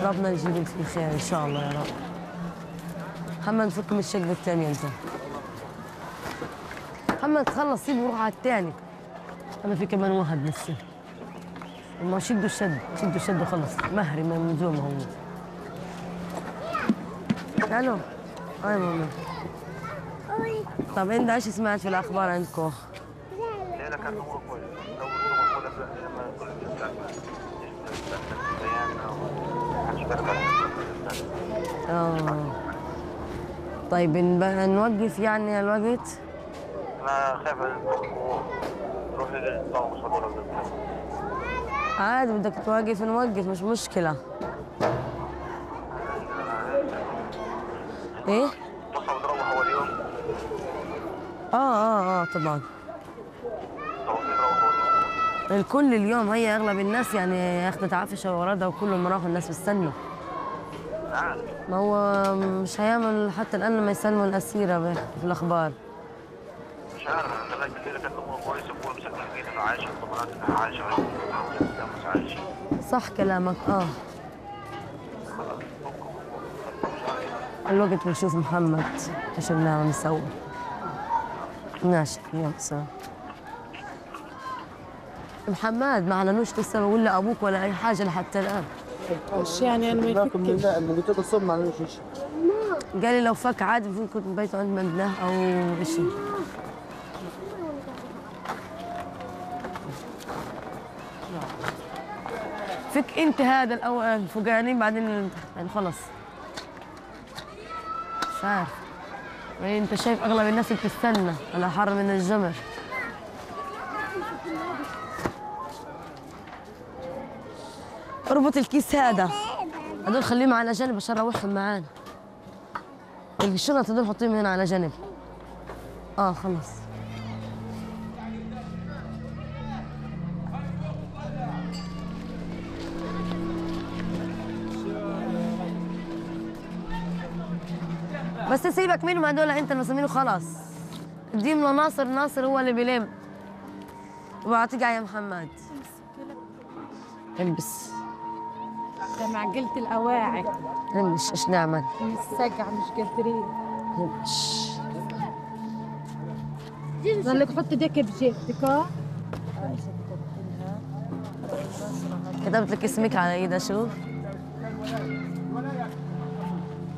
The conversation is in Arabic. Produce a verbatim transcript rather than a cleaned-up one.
ربنا يجيب لك فيه خير ان شاء الله يا رب. محمد فك من الشقه الثانيه انت. محمد خلص سيبه وروح على الثاني. انا في كمان واحد لسه. ما شدوا الشد شدوا الشد وخلص مهري من نجوم هون. الو اي ماما. طب انت ايش سمعت في الاخبار عندكم؟ لا لا كان اموره كويس، لو اموره كويس لما كل اه طيب نوقف يعني الوقت؟ انا خايف نروح للطاقم. عادي بدك توقف نوقف مش مشكلة. ايه؟ توصل وتروح اول يوم؟ اه اه اه طبعا. الكل اليوم هي اغلب الناس يعني اخذت عفشه ووردها وكلهم راحوا الناس بتستنوا. ما هو مش هيعمل حتى الان ما يسلموا الاسيره في الاخبار. مش عارف انا لغايه كده كانت اموره كويسه وهو مسك البيت انه عايشه والطمانات انها عايشه مش عايشه. صح كلامك اه. الوقت بنشوف محمد ايش بنعمل نسوي. ماشي يلا سلام. محمد ما اعلنوش لسه ولا ابوك ولا اي حاجه لحتى الان. ايش يعني انا ما يفكش؟ لا لما قلت له الصبح ما اعلنوش شيء. قال لي لو فك عادي بكون كنت ببيته عند مبناه او شيء. فك انت هذا الاول الفوقاني بعدين يعني خلص. مش عارف يعني انت شايف اغلب الناس بتستنى على حر من الجمر. اربط الكيس هذا هدول خليهم على جنب عشان اروحهم معانا. الشنط هدول حطيهم هنا على جنب. اه خلص. بس سيبك منهم هدول انت المسامير خلاص. اديهم لناصر، ناصر هو اللي بيلم. وبعطيك يا محمد. البس. ده معجلة الأواعي. همش ايش نعمل؟ من السجع مش قادرين. همش. ضلك حط ايديك بجيبتك اه؟ كتبت لك اسمك على ايدها شوف.